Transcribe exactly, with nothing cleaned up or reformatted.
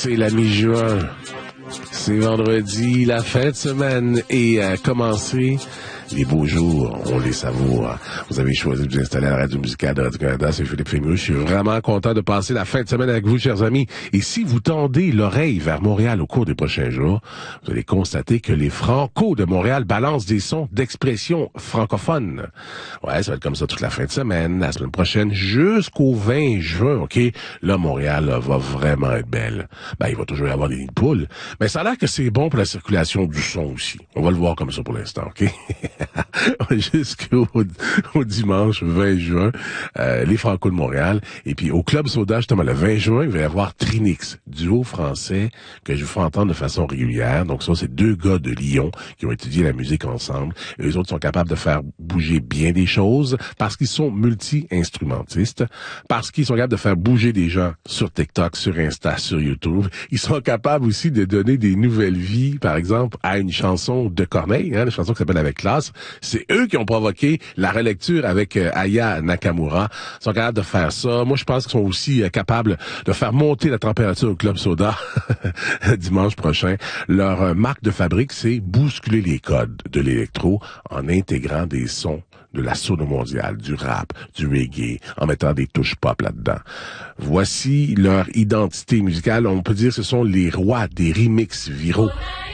C'est la mi-juin. C'est vendredi, la fin de semaine et à commencer. Les beaux jours, on les savoure. Vous avez choisi de vous installer à la radio musicale de Radio-Canada. C'est Philippe Fémus. Je suis vraiment content de passer la fin de semaine avec vous, chers amis. Et si vous tendez l'oreille vers Montréal au cours des prochains jours, vous allez constater que les Franco de Montréal balancent des sons d'expression francophone. Ouais, ça va être comme ça toute la fin de semaine, la semaine prochaine, jusqu'au vingt juin, OK? Là, Montréal là, va vraiment être belle. Ben, il va toujours y avoir des nids de poules. Mais ça a l'air que c'est bon pour la circulation du son aussi. On va le voir comme ça pour l'instant, OK? Jusqu'au au dimanche vingt juin, euh, les Franco de Montréal. Et puis au Club Soda, justement, le vingt juin, il va y avoir Trinix, duo français que je vous fais entendre de façon régulière. Donc ça, c'est deux gars de Lyon qui ont étudié la musique ensemble. Et eux autres sont capables de faire bouger bien des choses parce qu'ils sont multi-instrumentistes, parce qu'ils sont capables de faire bouger des gens sur TikTok, sur Insta, sur YouTube. Ils sont capables aussi de donner des nouvelles vies, par exemple, à une chanson de Corneille, hein, une chanson qui s'appelle Avec classe. C'est eux qui ont provoqué la relecture avec euh, Aya Nakamura. Ils sont capables de faire ça. Moi, je pense qu'ils sont aussi euh, capables de faire monter la température au Club Soda dimanche prochain. Leur euh, marque de fabrique, c'est bousculer les codes de l'électro en intégrant des sons de la sono mondiale, du rap, du reggae, en mettant des touches pop là-dedans. Voici leur identité musicale. On peut dire que ce sont les rois des remixes viraux.